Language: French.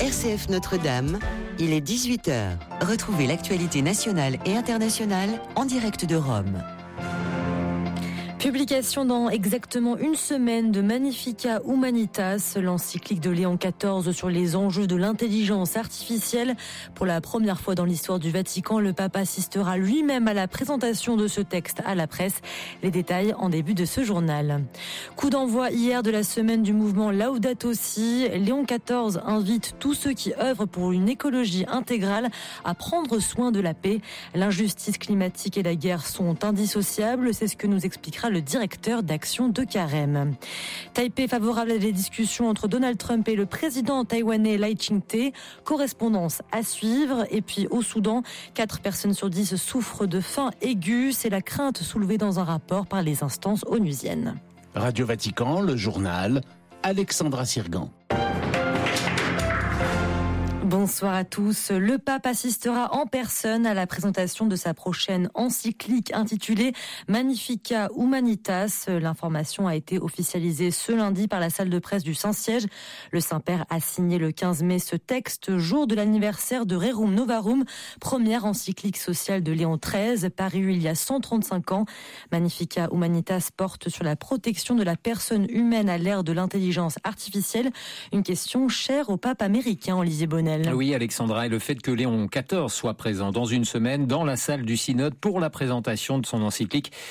RCF Notre-Dame, il est 18h. Retrouvez l'actualité nationale et internationale en direct de Rome. Publication dans exactement une semaine de Magnificat Humanitas, l'encyclique de Léon XIV sur les enjeux de l'intelligence artificielle. Pour la première fois dans l'histoire du Vatican, le pape assistera lui-même à la présentation de ce texte à la presse. Les détails en début de ce journal. Coup d'envoi hier de la semaine du mouvement Laudato Si. Léon XIV invite tous ceux qui œuvrent pour une écologie intégrale à prendre soin de la paix. L'injustice climatique et la guerre sont indissociables. C'est ce que nous expliquera le directeur d'Action de Carême. Taipei favorable à des discussions entre Donald Trump et le président taïwanais Lai Ching-te. Correspondance à suivre. Et puis au Soudan, 4 personnes sur 10 souffrent de faim aiguë. C'est la crainte soulevée dans un rapport par les instances onusiennes. Radio Vatican, le journal, Alexandra Sirgan. Bonsoir à tous. Le pape assistera en personne à la présentation de sa prochaine encyclique intitulée Magnificat Humanitas. L'information a été officialisée ce lundi par la salle de presse du Saint-Siège. Le Saint-Père a signé le 15 mai ce texte, jour de l'anniversaire de Rerum Novarum, première encyclique sociale de Léon XIII, parue il y a 135 ans. Magnificat Humanitas porte sur la protection de la personne humaine à l'ère de l'intelligence artificielle, une question chère au pape américain, Olivier Bonnel. Oui, Alexandra, et le fait que Léon XIV soit présent dans une semaine dans la salle du synode pour la présentation de son encyclique